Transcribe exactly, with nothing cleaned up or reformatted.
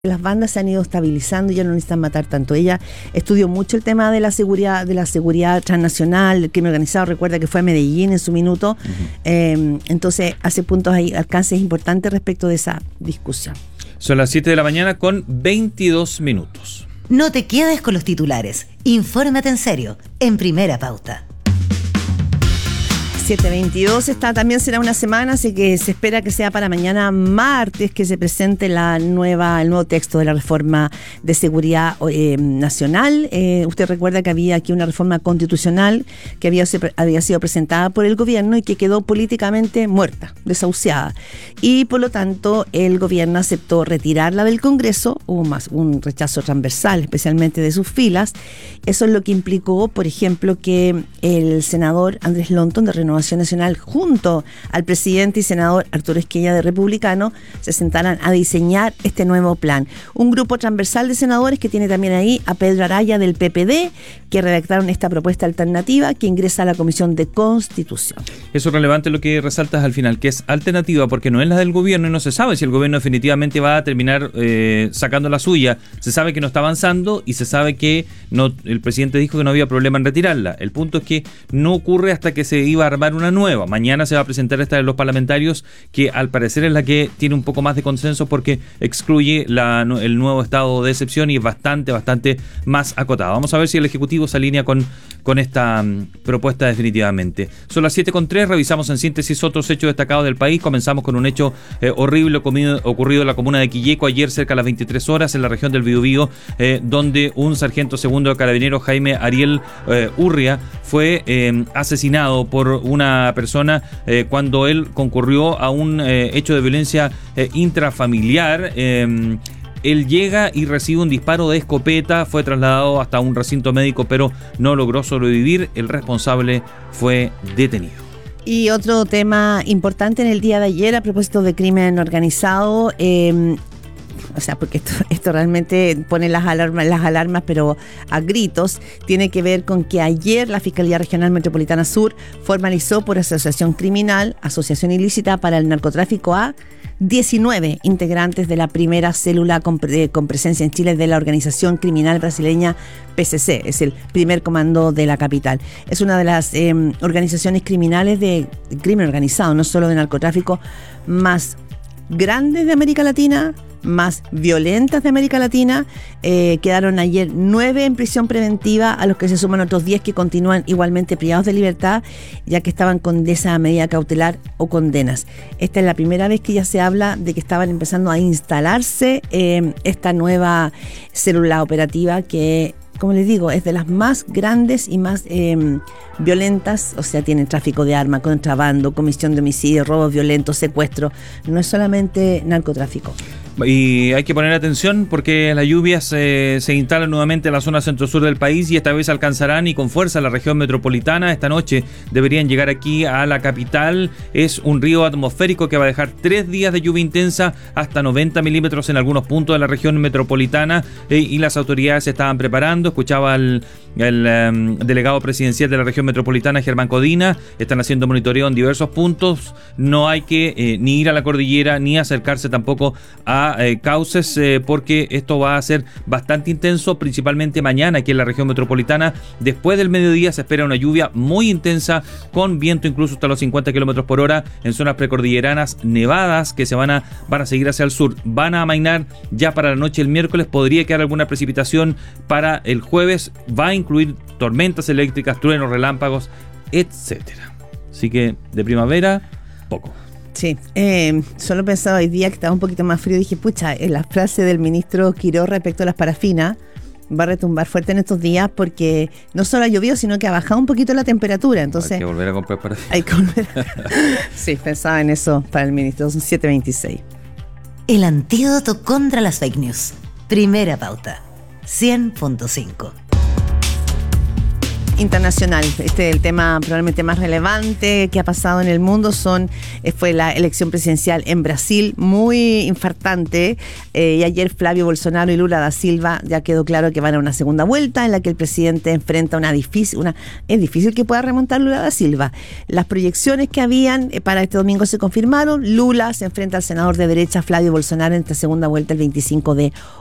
Las bandas se han ido estabilizando y ya no necesitan matar tanto. Ella estudió mucho el tema de la seguridad, de la seguridad transnacional, del crimen organizado. Recuerda que fue a Medellín en su minuto. Uh-huh. Eh, entonces hace puntos ahí, alcances importantes respecto de esa discusión. Son las siete de la mañana con veintidós minutos. No te quedes con los titulares. Infórmate en serio, en Primera Pauta. siete veintidós está, también será una semana, así que se espera que sea para mañana martes que se presente la nueva, el nuevo texto de la reforma de seguridad eh, nacional. Eh, usted recuerda que había aquí una reforma constitucional que había, había sido presentada por el gobierno y que quedó políticamente muerta, desahuciada. Y por lo tanto el gobierno aceptó retirarla del Congreso. Hubo más un rechazo transversal, especialmente de sus filas. Eso es lo que implicó, por ejemplo, que el senador Andrés Lonton de Renovación Nacional junto al presidente y senador Arturo Esquella de Republicano se sentaran a diseñar este nuevo plan. Un grupo transversal de senadores que tiene también ahí a Pedro Araya del P P D, que redactaron esta propuesta alternativa que ingresa a la Comisión de Constitución. Eso es relevante lo que resaltas al final, que es alternativa porque no es la del gobierno y no se sabe si el gobierno definitivamente va a terminar eh, sacando la suya. Se sabe que no está avanzando y se sabe que no, el presidente dijo que no había problema en retirarla. El punto es que no ocurre hasta que se iba a armar una nueva. Mañana se va a presentar esta de los parlamentarios, que al parecer es la que tiene un poco más de consenso porque excluye la, el nuevo estado de excepción y es bastante, bastante más acotado. Vamos a ver si el Ejecutivo se alinea con, con esta um, propuesta definitivamente. Son las siete con tres, revisamos en síntesis otros hechos destacados del país. Comenzamos con un hecho eh, horrible comido, ocurrido en la comuna de Quilleco ayer cerca de las veintitrés horas en la región del Biobío, eh, donde un sargento segundo de carabineros, Jaime Ariel eh, Urria, fue eh, asesinado por una persona eh, cuando él concurrió a un eh, hecho de violencia eh, intrafamiliar. Eh, él llega y recibe un disparo de escopeta, fue trasladado hasta un recinto médico, pero no logró sobrevivir. El responsable fue detenido. Y otro tema importante en el día de ayer a propósito de crimen organizado, eh, o sea, porque esto, esto realmente pone las alarmas, las alarmas, pero a gritos, tiene que ver con que ayer la Fiscalía Regional Metropolitana Sur formalizó por asociación criminal, asociación ilícita para el narcotráfico a diecinueve integrantes de la primera célula con, eh, con presencia en Chile de la organización criminal brasileña P C C, es el primer comando de la capital. Es una de las eh, organizaciones criminales de crimen organizado, no solo de narcotráfico, más grandes de América Latina, más violentas de América Latina. Eh, quedaron ayer nueve en prisión preventiva, a los que se suman otros diez que continúan igualmente privados de libertad, ya que estaban con esa medida cautelar o condenas. Esta es la primera vez que ya se habla de que estaban empezando a instalarse eh, esta nueva célula operativa que, como les digo, es de las más grandes y más eh, violentas. O sea, tienen tráfico de armas, contrabando, comisión de homicidio, robos violentos, secuestro. No es solamente narcotráfico. Y hay que poner atención porque las lluvias eh, se instalan nuevamente en la zona centro-sur del país y esta vez alcanzarán y con fuerza la región metropolitana. Esta noche deberían llegar aquí a la capital. Es un río atmosférico que va a dejar tres días de lluvia intensa, hasta noventa milímetros en algunos puntos de la región metropolitana, eh, y las autoridades se estaban preparando. Escuchaba al el, um, delegado presidencial de la región metropolitana, Germán Codina. Están haciendo monitoreo en diversos puntos. No hay que eh, ni ir a la cordillera ni acercarse tampoco a Eh, cauces eh, porque esto va a ser bastante intenso, principalmente mañana aquí en la región metropolitana. Después del mediodía se espera una lluvia muy intensa con viento incluso hasta los cincuenta kilómetros por hora en zonas precordilleranas nevadas que se van a, van a seguir hacia el sur. Van a amainar ya para la noche el miércoles. Podría quedar alguna precipitación para el jueves. Va a incluir tormentas eléctricas, truenos, relámpagos, etcétera. Así que de primavera, poco. Sí, eh, solo pensaba hoy día que estaba un poquito más frío. Dije, pucha, en la frase del ministro Quirós respecto a las parafinas va a retumbar fuerte en estos días porque no solo ha llovido, sino que ha bajado un poquito la temperatura. Entonces, hay que volver a comprar parafinas. Hay que volver a... Sí, pensaba en eso para el ministro. Son siete veintiséis. El antídoto contra las fake news. Primera Pauta. cien punto cinco. internacional. Este es el tema probablemente más relevante que ha pasado en el mundo. Son fue la elección presidencial en Brasil, muy infartante. Eh, y ayer Flavio Bolsonaro y Lula da Silva ya quedó claro que van a una segunda vuelta en la que el presidente enfrenta una difícil, una es difícil que pueda remontar Lula da Silva. Las proyecciones que habían eh, para este domingo se confirmaron. Lula se enfrenta al senador de derecha Flavio Bolsonaro en esta segunda vuelta el veinticinco de